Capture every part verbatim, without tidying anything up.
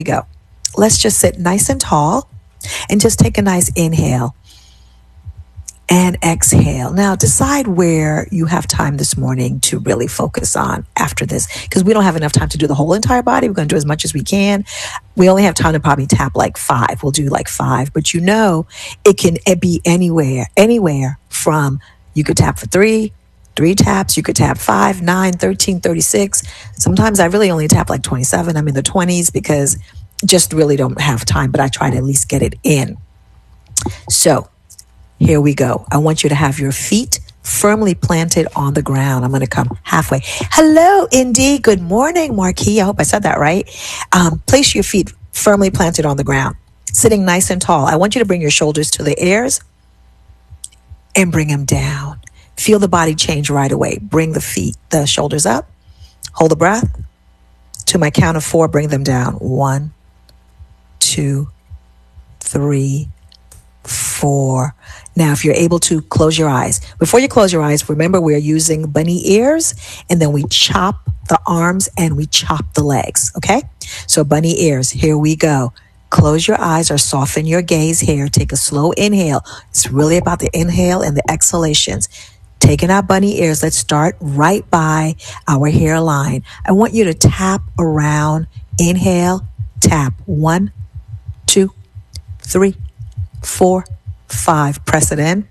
go. Let's just sit nice and tall and just take a nice inhale and exhale. Now decide where you have time this morning to really focus on after this, because we don't have enough time to do the whole entire body. We're going to do as much as we can. We only have time to probably tap like five. We'll do like five, but you know, it can be anywhere, anywhere from you could tap for three, three taps. You could tap five, nine, thirteen, thirty-six. Sometimes I really only tap like twenty-seven. I'm in the twenties because just really don't have time, but I try to at least get it in. So here we go. I want you to have your feet firmly planted on the ground. I'm going to come halfway. Hello, Indy. Good morning, Marquis. I hope I said that right. Um, place your feet firmly planted on the ground, sitting nice and tall. I want you to bring your shoulders to the ears and bring them down. Feel the body change right away. Bring the feet, the shoulders up. Hold the breath. To my count of four, bring them down. One, two, three, four. Now, if you're able to, close your eyes. Before you close your eyes, remember we're using bunny ears, and then we chop the arms and we chop the legs, okay? So bunny ears, here we go. Close your eyes or soften your gaze here. Take a slow inhale. It's really about the inhale and the exhalations. Taking our bunny ears, let's start right by our hairline. I want you to tap around. Inhale, tap. One, two, three, four, five. Press it in.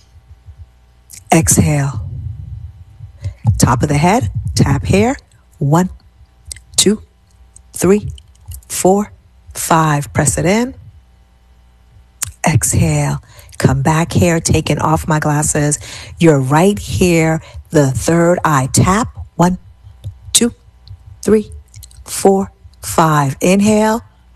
Exhale. Top of the head, tap here. One, two, three, four, five. Press it in. Exhale. Come back here, taking off my glasses. You're right here, the third eye. Tap. One, two, three, four, five. Inhale.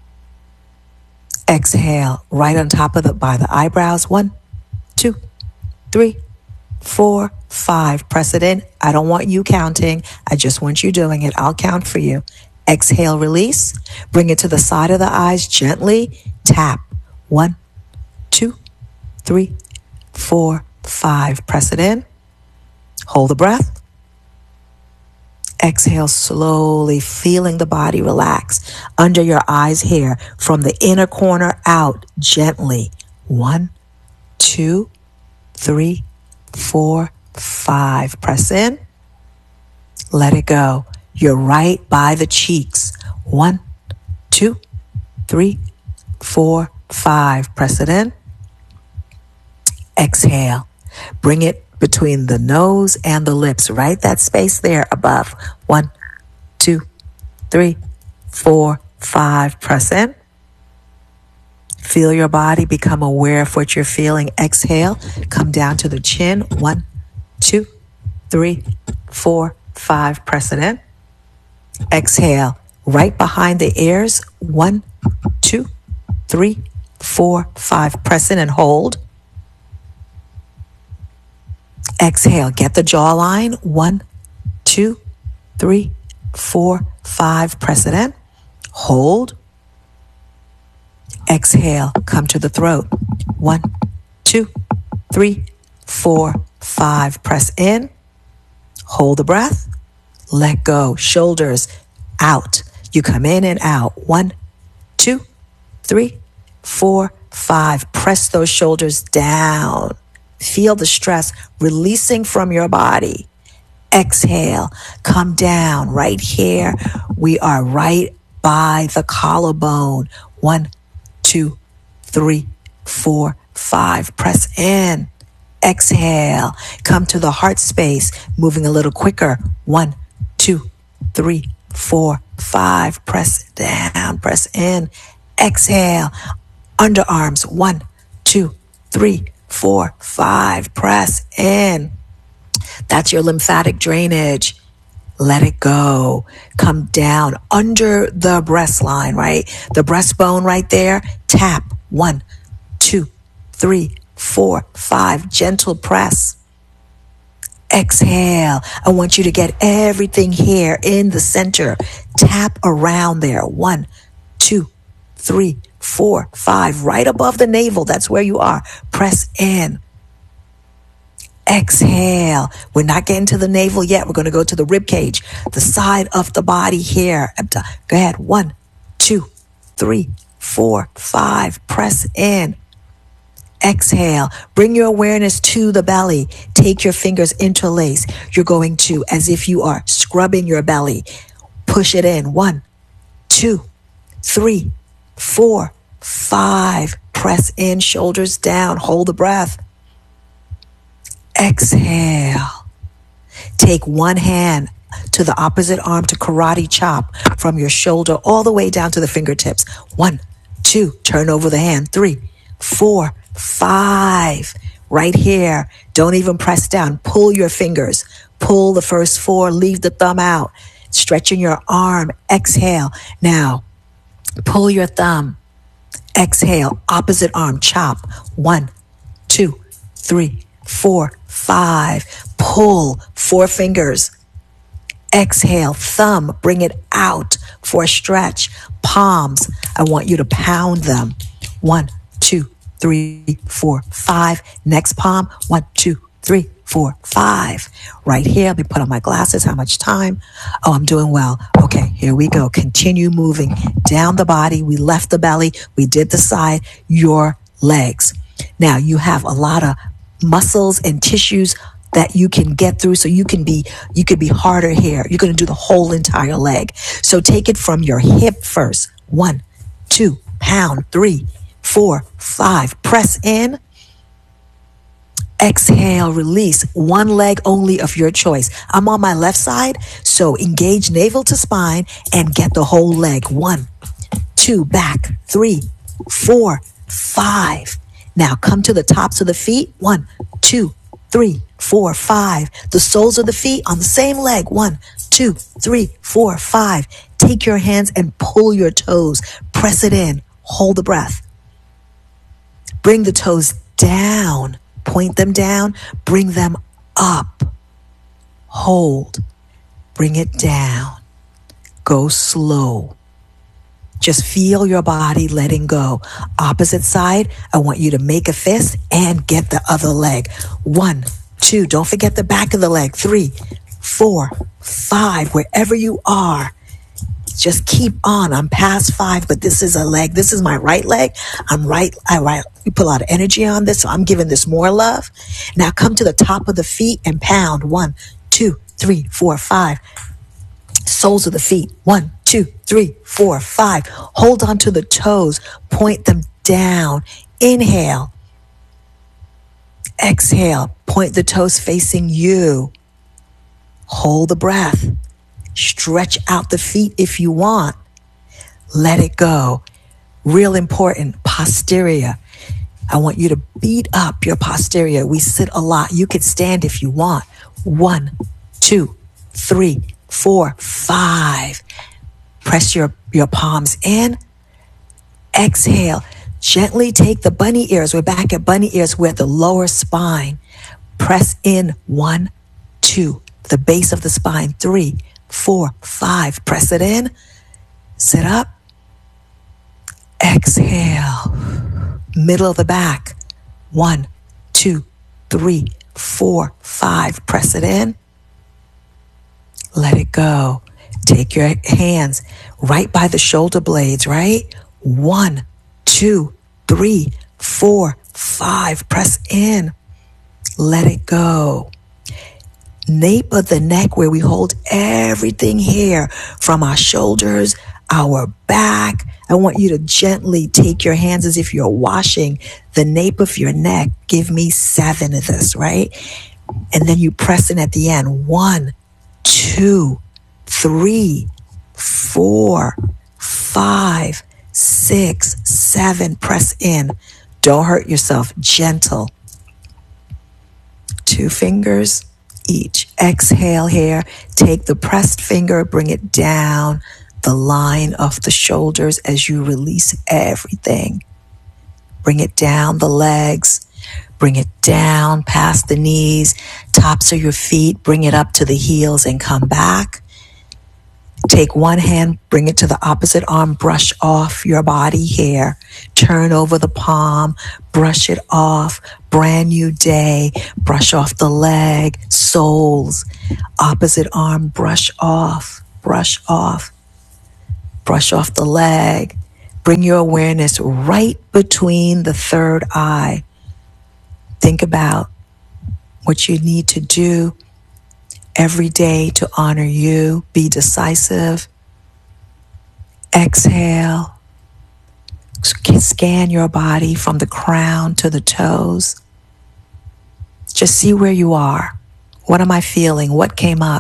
Exhale, right on top of the, by the eyebrows. One, two, three, four, five. Press it in. I don't want you counting. I just want you doing it. I'll count for you. Exhale, release. Bring it to the side of the eyes gently. Tap. One, two, three, four, five. Press it in. Hold the breath. Exhale slowly, feeling the body relax under your eyes here from the inner corner out gently. One, two, three, four, five. Press in. Let it go. You're right by the cheeks. One, two, three, four, five. Press it in. Exhale. Bring it between the nose and the lips, right? That space there above. One, two, three, four, five. Press in. Feel your body. Become aware of what you're feeling. Exhale. Come down to the chin. One, two, three, four, five. Press it in. Exhale. Right behind the ears. One, two, three, four, five. Press in and hold. Exhale, get the jawline. One, two, three, four, five. Press it in. Hold. Exhale, come to the throat. One, two, three, four, five. Press in. Hold the breath. Let go. Shoulders out. You come in and out. One, two, three, four, five. Press those shoulders down. Feel the stress releasing from your body. Exhale. Come down right here. We are right by the collarbone. One, two, three, four, five. Press in. Exhale. Come to the heart space. Moving a little quicker. One, two, three, four, five. Press down. Press in. Exhale. Underarms. One, two, three, four, five. Press in. That's your lymphatic drainage. Let it go. Come down under the breast line, right? The breastbone right there. Tap. One, two, three, four, five. Gentle press. Exhale. I want you to get everything here in the center. Tap around there. One, two, three, four, five. Right above the navel. That's where you are. Press in. Exhale. We're not getting to the navel yet. We're going to go to the rib cage, the side of the body here. Go ahead. One, two, three, four, five. Press in. Exhale. Bring your awareness to the belly. Take your fingers, interlace. You're going to, as if you are scrubbing your belly, push it in. One, two, three, four, five. Press in, shoulders down. Hold the breath. Exhale. Take one hand to the opposite arm to karate chop from your shoulder all the way down to the fingertips. One, two, turn over the hand. Three, four, five. Right here. Don't even press down. Pull your fingers. Pull the first four. Leave the thumb out. Stretching your arm. Exhale. Now, pull your thumb. Exhale. Opposite arm. Chop. One, two, three, four, five. Pull. Four fingers. Exhale. Thumb. Bring it out for a stretch. Palms. I want you to pound them. One, two, three, four, five. Next palm. One, two, three, four, five. Right here. Let me put on my glasses. How much time? Oh, I'm doing well. Okay, here we go. Continue moving down the body. We left the belly. We did the side. Your legs. Now you have a lot of muscles and tissues that you can get through, so you can be, you could be harder here. You're going to do the whole entire leg. So take it from your hip first. One, two, pound. Three, four, five. Press in. Exhale, release. One leg only of your choice. I'm on my left side, so engage navel to spine and get the whole leg. One, two, back. Three, four, five. Now come to the tops of the feet. One, two, three, four, five. The soles of the feet on the same leg. One, two, three, four, five. Take your hands and pull your toes. Press it in. Hold the breath. Bring the toes down. Point them down. Bring them up. Hold. Bring it down. Go slow. Just feel your body letting go. Opposite side, I want you to make a fist and get the other leg. One, two, don't forget the back of the leg. Three, four, five, wherever you are. Just keep on. I'm past five, but this is a leg. This is my right leg. I'm right. I right. You put a lot of energy on this, so I'm giving this more love. Now come to the top of the feet and pound. One, two, three, four, five. Soles of the feet. One, two, three, four, five. Hold on to the toes. Point them down. Inhale. Exhale. Point the toes facing you. Hold the breath. Stretch out the feet if you want. Let it go. Real important, posterior. I want you to beat up your posterior. We sit a lot. You could stand if you want. One, two, three, four, five. Press your, your palms in. Exhale. Gently take the bunny ears. We're back at bunny ears. We're at the lower spine. Press in. One, two. The base of the spine. Three, four, five. Press it in. Sit up. Exhale. Middle of the back. One, two, three, four, five. Press it in. Let it go. Take your hands right by the shoulder blades, right? One, two, three, four, five. Press in. Let it go. Nape of the neck, where we hold everything here from our shoulders, our back. I want you to gently take your hands as if you're washing the nape of your neck. Give me seven of this, right? And then you press in at the end. One, two, three, four, five, six, seven. Press in. Don't hurt yourself. Gentle. Two fingers each. Exhale here. Take the pressed finger, bring it down the line of the shoulders as you release everything. Bring it down the legs. Bring it down past the knees, tops of your feet. Bring it up to the heels and come back. Take one hand, bring it to the opposite arm, brush off your body hair, turn over the palm, brush it off, brand new day, brush off the leg, soles, opposite arm, brush off, brush off, brush off the leg, Bring your awareness right between the third eye. Think about what you need to do every day to honor you. Be decisive. Exhale. Scan your body from the crown to the toes. Just see where you are. What am I feeling? What came up?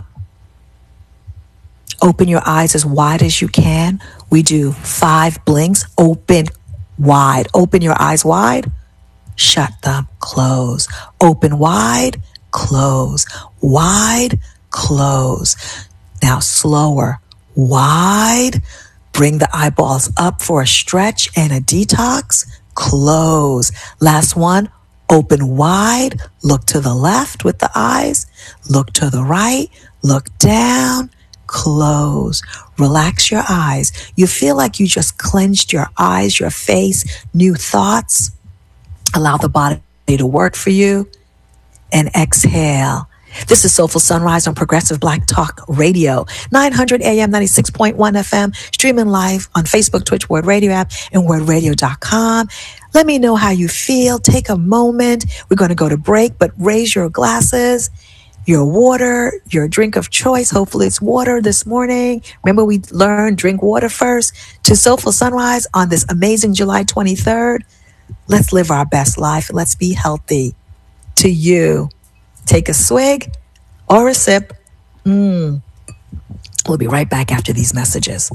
Open your eyes as wide as you can. We do five blinks. Open wide. Open your eyes wide. Shut them. Close. Open wide. Close. Wide. Close. Now slower. Wide. Bring the eyeballs up for a stretch and a detox. Close. Last one. Open wide. Look to the left with the eyes. Look to the right. Look down. Close. Relax your eyes. You feel like you just cleansed your eyes, your face, new thoughts. Allow the body to work for you. And exhale. This is Soulful Sunrise on Progressive Black Talk Radio, nine hundred A M, ninety-six point one F M, streaming live on Facebook, Twitch, Word Radio app, and word radio dot com. Let me know how you feel. Take a moment. We're going to go to break, but raise your glasses, your water, your drink of choice. Hopefully it's water this morning. Remember, we learned drink water first. To Soulful Sunrise on this amazing July twenty-third. Let's live our best life. Let's be healthy. To you. Take a swig or a sip. Mm. We'll be right back after these messages.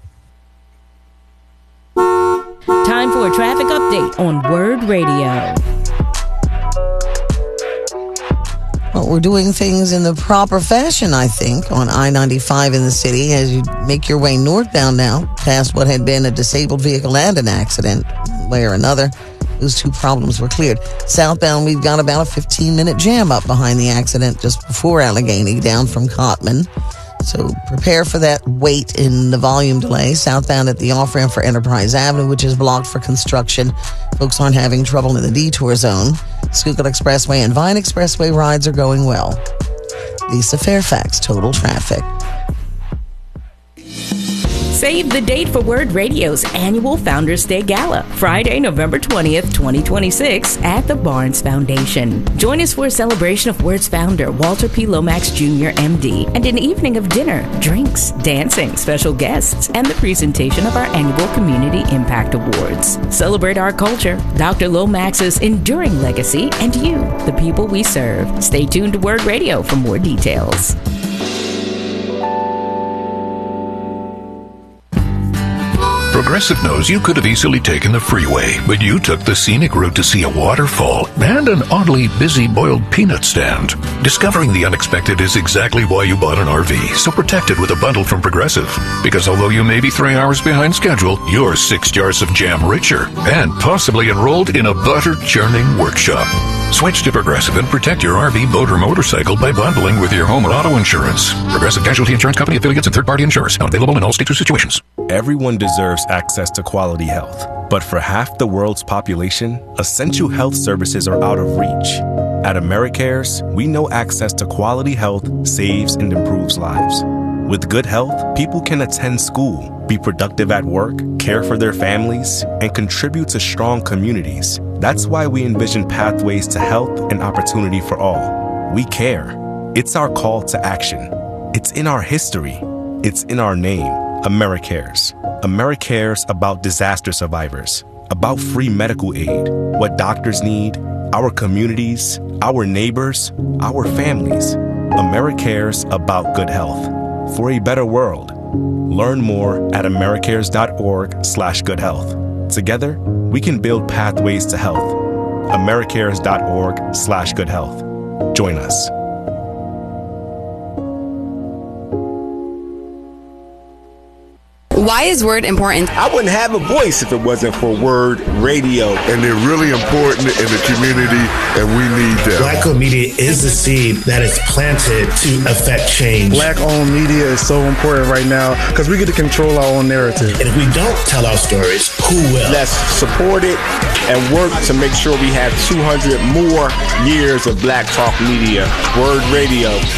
Time for a traffic update on Word Radio. Well, we're doing things in the proper fashion, I think, on I ninety-five in the city as you make your way northbound now, past what had been a disabled vehicle and an accident, one way or another. Those two problems were cleared. Southbound, we've got about a fifteen-minute jam up behind the accident just before Allegheny, down from Cotman. So prepare for that wait in the volume delay. Southbound at the off-ramp for Enterprise Avenue, which is blocked for construction. Folks aren't having trouble in the detour zone. Schuylkill Expressway and Vine Expressway rides are going well. Lisa Fairfax, Total Traffic. Save the date for Word Radio's annual Founders Day Gala, Friday, November twentieth, twenty twenty-six, at the Barnes Foundation. Join us for a celebration of Word's founder, Walter P. Lomax Junior M D, and an evening of dinner, drinks, dancing, special guests, and the presentation of our annual Community Impact Awards. Celebrate our culture, Doctor Lomax's enduring legacy, and you, the people we serve. Stay tuned to Word Radio for more details. Progressive knows you could have easily taken the freeway, but you took the scenic route to see a waterfall and an oddly busy boiled peanut stand. Discovering the unexpected is exactly why you bought an R V, so protect it with a bundle from Progressive. Because although you may be three hours behind schedule, you're six jars of jam richer and possibly enrolled in a butter churning workshop. Switch to Progressive and protect your R V, boat, or motorcycle by bundling with your home or auto insurance. Progressive Casualty Insurance Company, affiliates, and third-party insurers. Not available in all states or situations. Everyone deserves access to quality health. But for half the world's population, essential health services are out of reach. At AmeriCares, we know access to quality health saves and improves lives. With good health, people can attend school, be productive at work, care for their families, and contribute to strong communities. That's why we envision pathways to health and opportunity for all. We care. It's our call to action. It's in our history. It's in our name. AmeriCares. AmeriCares about disaster survivors, about free medical aid, what doctors need, our communities, our neighbors, our families. AmeriCares about good health. For a better world. Learn more at americares.org slash good health. Together, we can build pathways to health. americares.org slash good health. Join us. Why is Word important? I wouldn't have a voice if it wasn't for Word Radio. And they're really important in the community, and we need them. Black-owned media is the seed that is planted to affect change. Black-owned media is so important right now because we get to control our own narrative. And if we don't tell our stories, who will? Let's support it and work to make sure we have two hundred more years of Black Talk Media. Word Radio.